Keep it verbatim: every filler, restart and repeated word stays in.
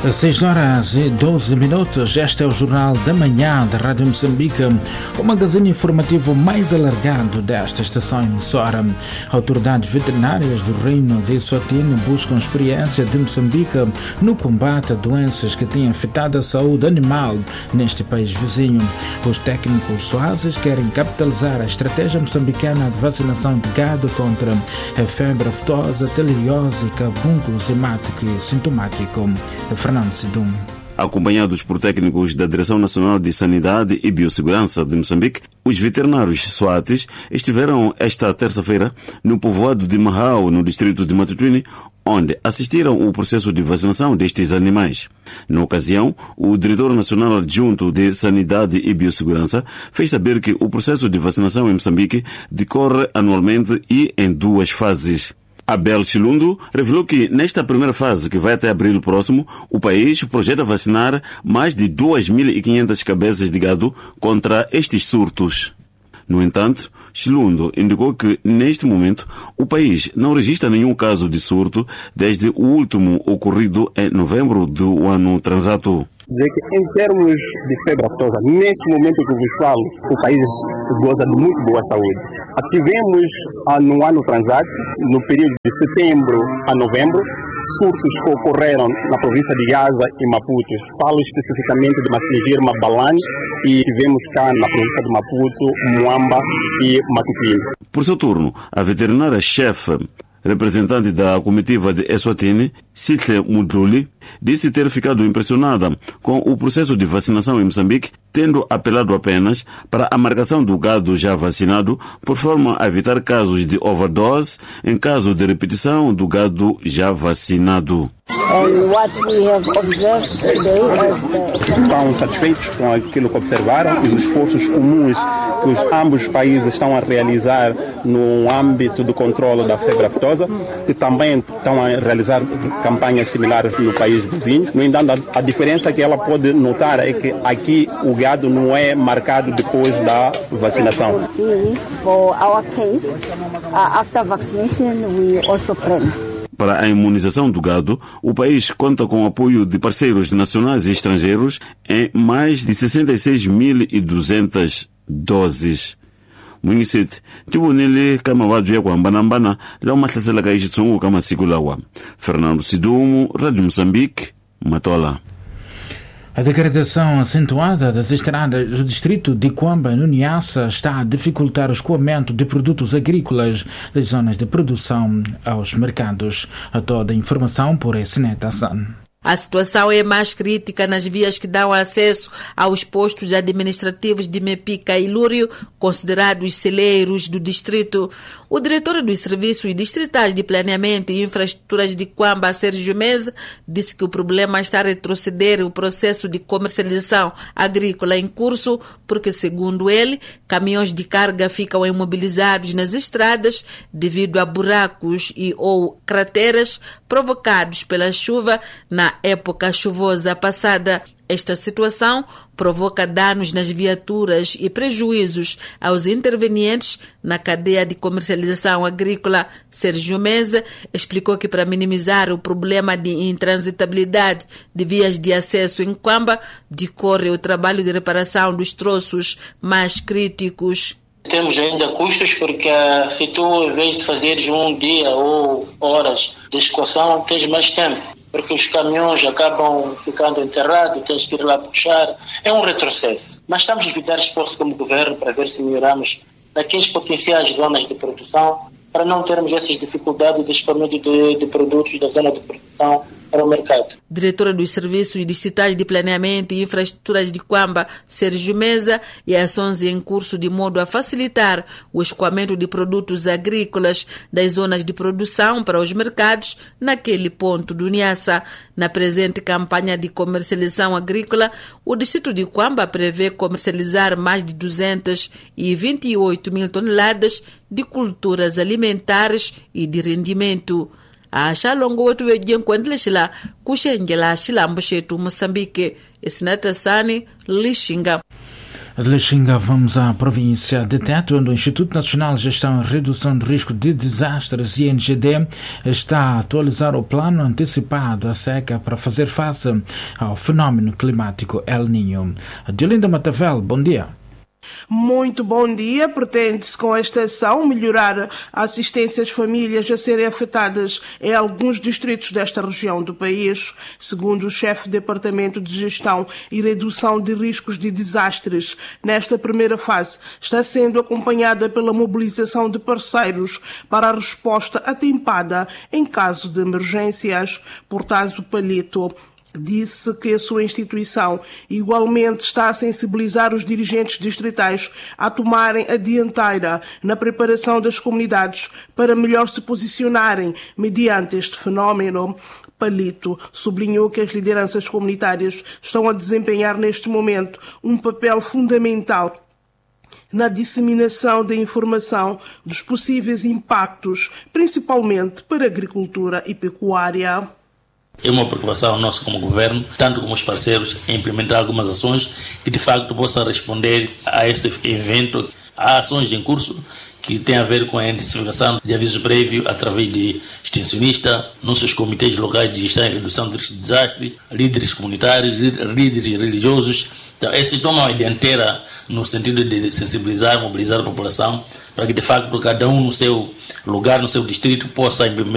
seis horas e doze minutos, este é o Jornal da Manhã da Rádio Moçambique, o magazine informativo mais alargado desta estação emissora. Autoridades veterinárias do Reino de Eswatini buscam experiência de Moçambique no combate a doenças que têm afetado a saúde animal neste país vizinho. Os técnicos suazes querem capitalizar a estratégia moçambicana de vacinação de gado contra a febre aftosa, teleriose, carbúnculo semático e sintomático. Fernando Sidum. Acompanhados por técnicos da Direção Nacional de Sanidade e Biossegurança de Moçambique, os veterinários swatis estiveram esta terça-feira no povoado de Mahau, no distrito de Matutuini, onde assistiram ao processo de vacinação destes animais. Na ocasião, o diretor nacional adjunto de Sanidade e Biossegurança fez saber que o processo de vacinação em Moçambique decorre anualmente e em duas fases. Abel Chilundo revelou que nesta primeira fase, que vai até abril próximo, o país projeta vacinar mais de duas mil e quinhentas cabeças de gado contra estes surtos. No entanto, Chilundo indicou que, neste momento, o país não registra nenhum caso de surto desde o último ocorrido em novembro do ano transato. Dizer que, em termos de febre aftosa, neste momento que vos falo, o país goza de muito boa saúde. Tivemos, ah, no ano transato, no período de setembro a novembro, surtos que ocorreram na província de Gaza e Maputo. Falo especificamente de Macingir, Mabalane, e tivemos cá na província de Maputo, Moamba e Matutuini. Por seu turno, a veterinária-chefe representante da comitiva de Eswatini, Sitle Mudluli, disse ter ficado impressionada com o processo de vacinação em Moçambique, tendo apelado apenas para a marcação do gado já vacinado, por forma a evitar casos de overdose em caso de repetição do gado já vacinado. Estão satisfeitos com aquilo que observaram e os esforços comuns que os ambos países estão a realizar no âmbito do controle da febre aftosa, que também estão a realizar campanhas similares no país vizinho. No entanto, a, a diferença que ela pode notar é que aqui o gado não é marcado depois da vacinação. For our case, after vaccination, we also plan. Para a imunização do gado, o país conta com o apoio de parceiros nacionais e estrangeiros em mais de sessenta e seis mil e duzentas doses. Muisit tibonile kama watu ya kwambanambana la umatlatsela ka ixitsungu kama siku lawa. Fernando Sidumo, Rádio Moçambique, Matola. A degradação acentuada das estradas do distrito de Quamba, no Niassa, está a dificultar o escoamento de produtos agrícolas das zonas de produção aos mercados. A toda a informação por Esnet Hassan. A situação é mais crítica nas vias que dão acesso aos postos administrativos de Mepica e Lúrio, considerados celeiros do distrito. O diretor dos Serviços Distritais de Planeamento e Infraestruturas de Quamba, Sérgio Meza, disse que o problema está a retroceder o processo de comercialização agrícola em curso, porque, segundo ele, caminhões de carga ficam imobilizados nas estradas devido a buracos e ou crateras provocados pela chuva na época chuvosa passada. Esta situação provoca danos nas viaturas e prejuízos aos intervenientes na cadeia de comercialização agrícola. Sérgio Meza explicou que, para minimizar o problema de intransitabilidade de vias de acesso em Quamba, decorre o trabalho de reparação dos troços mais críticos. Temos ainda custos porque se tu, em vez de fazeres um dia ou horas de escoação, tens mais tempo, porque os caminhões acabam ficando enterrados, tens que ir lá puxar. É um retrocesso. Mas estamos a dar esforço como governo para ver se melhoramos naquelas potenciais zonas de produção, para não termos essas dificuldades de escoamento de, de produtos da zona de produção para o mercado. Diretora dos Serviços Distritais de Planeamento e Infraestruturas de Quamba, Sérgio Meza, e ações em curso de modo a facilitar o escoamento de produtos agrícolas das zonas de produção para os mercados naquele ponto do Niassa. Na presente campanha de comercialização agrícola, o distrito de Quamba prevê comercializar mais de duzentas e vinte e oito mil toneladas de culturas alimentares e de rendimento. A Shalongo wetu weje nkwendele shila kushenjela shilambo shetu Moçambique. Esnata Sani, Lishinga. De Lixinga vamos à província de Teto, onde o Instituto Nacional de Gestão e Redução do Risco de Desastres, I N G D, está a atualizar o plano antecipado à seca para fazer face ao fenómeno climático El Niño. Diolinda Matavel, bom dia. Muito bom dia. Pretende-se com esta ação melhorar a assistência às famílias a serem afetadas em alguns distritos desta região do país. Segundo o chefe do Departamento de Gestão e Redução de Riscos de Desastres, nesta primeira fase está sendo acompanhada pela mobilização de parceiros para a resposta atempada em caso de emergências. Portazo Palito disse que a sua instituição igualmente está a sensibilizar os dirigentes distritais a tomarem a dianteira na preparação das comunidades para melhor se posicionarem mediante este fenómeno. Palito sublinhou que as lideranças comunitárias estão a desempenhar neste momento um papel fundamental na disseminação da informação dos possíveis impactos, principalmente para a agricultura e pecuária. É uma preocupação nossa como governo, tanto como os parceiros, em implementar algumas ações que de facto possam responder a este evento. Há ações em curso que têm a ver com a intensificação de aviso prévio através de extensionistas, nossos comitês locais de gestão e redução de riscos de desastres, líderes comunitários, líderes religiosos. Então, esse toma a dianteira no sentido de sensibilizar, mobilizar a população para que de facto cada um no seu lugar, no seu distrito, possa implementar